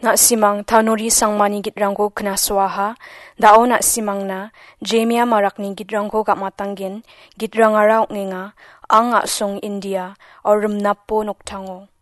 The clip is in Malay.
Nak simang tanuri sangmani gitrangko kena swaha, dao nak simang na, jemia marakni gitrangko kak matanggin, gitrangara ngenga, ang ak song India, or rumnapo noktango.